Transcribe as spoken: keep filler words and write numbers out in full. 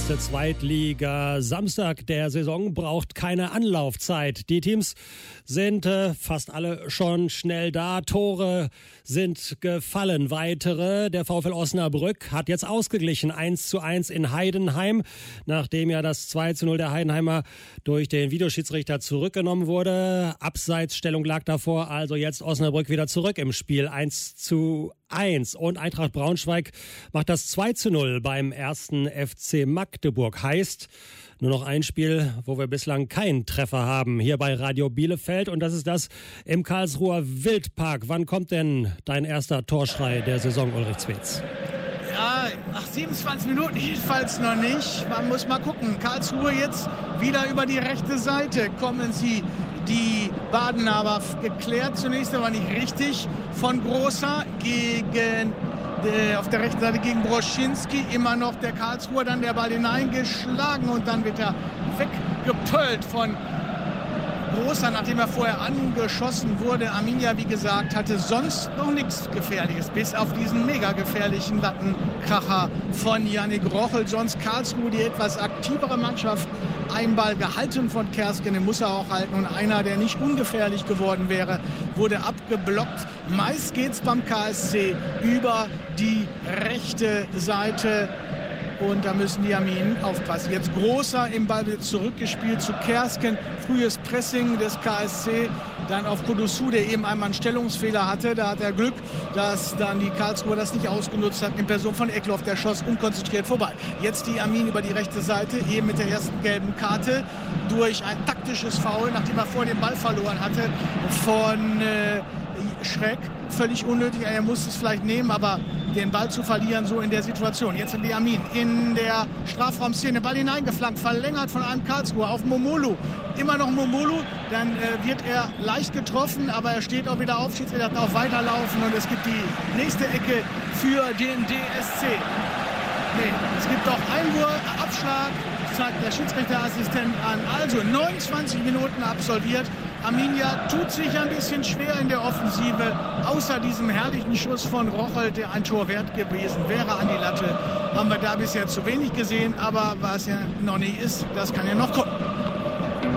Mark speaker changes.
Speaker 1: erste Zweitliga Samstag der Saison braucht keine Anlaufzeit. Die Teams sind äh, fast alle schon schnell da. Tore sind gefallen. Weitere. Der VfL Osnabrück hat jetzt ausgeglichen. eins zu eins in Heidenheim. Nachdem ja das zwei zu null der Heidenheimer durch den Videoschiedsrichter zurückgenommen wurde. Abseitsstellung lag davor. Also jetzt Osnabrück wieder zurück im Spiel. eins zu eins. Und Eintracht Braunschweig macht das zwei zu null beim ersten F C Magdeburg. Heißt, nur noch ein Spiel, wo wir bislang keinen Treffer haben, hier bei Radio Bielefeld. Und das ist das im Karlsruher Wildpark. Wann kommt denn dein erster Torschrei der Saison, Ulrich Zwetz?
Speaker 2: Ja, nach siebenundzwanzig Minuten jedenfalls noch nicht. Man muss mal gucken. Karlsruhe jetzt wieder über die rechte Seite. Kommen sie die Baden aber geklärt. Zunächst aber nicht richtig. Von Großer gegen äh, auf der rechten Seite gegen Broschinski. Immer noch der Karlsruher, dann der Ball hineingeschlagen und dann wird er weggepöllt von Großer, nachdem er vorher angeschossen wurde. Arminia, wie gesagt, hatte sonst noch nichts Gefährliches, bis auf diesen mega gefährlichen Lattenkracher von Yannick Rochel. Sonst Karlsruhe die etwas aktivere Mannschaft. Ein Ball gehalten von Kersken, den muss er auch halten. Und einer, der nicht ungefährlich geworden wäre, wurde abgeblockt. Meist geht's beim K S C über die rechte Seite. Und da müssen die Arminen aufpassen. Jetzt Großer im Ball wird zurückgespielt zu Kersken. Frühes Pressing des K S C. Dann auf Kudusu, der eben einmal einen Stellungsfehler hatte. Da hat er Glück, dass dann die Karlsruher das nicht ausgenutzt hat. In Person von Eckloff, der schoss unkonzentriert vorbei. Jetzt die Arminen über die rechte Seite, eben mit der ersten gelben Karte. Durch ein taktisches Foul, nachdem er vorher den Ball verloren hatte, von äh, Schreck. Völlig unnötig, er musste es vielleicht nehmen, aber den Ball zu verlieren, so in der Situation. Jetzt sind die Armin in der Strafraumszene, Ball hineingeflankt, verlängert von einem Karlsruher auf Momolu. Immer noch Momolu, dann äh, wird er leicht getroffen, aber er steht auch wieder auf, Schiedsrichter darf auch weiterlaufen und es gibt die nächste Ecke für den D S C. Nee, es gibt auch Einwurf, Abschlag, zeigt der Schiedsrichterassistent an. Also neunundzwanzig Minuten absolviert. Arminia tut sich ein bisschen schwer in der Offensive. Außer diesem herrlichen Schuss von Rochel, der ein Tor wert gewesen wäre an die Latte, haben wir da bisher zu wenig gesehen. Aber was ja noch nicht ist, das kann ja noch kommen.